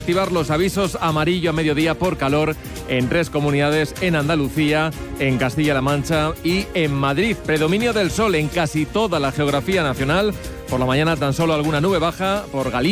Activar los avisos amarillo a mediodía por calor en 3 comunidades, en Andalucía, en Castilla-La Mancha y en Madrid. Predominio del sol en casi toda la geografía nacional. Por la mañana tan solo alguna nube baja por Galicia.